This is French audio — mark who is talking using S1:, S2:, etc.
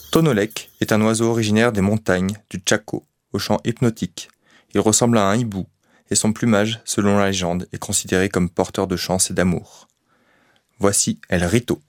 S1: Tonolek est un oiseau originaire des montagnes du Chaco, au chant hypnotique. Il ressemble à un hibou, et son plumage, selon la légende, est considéré comme porteur de chance et d'amour. Voici El Rito.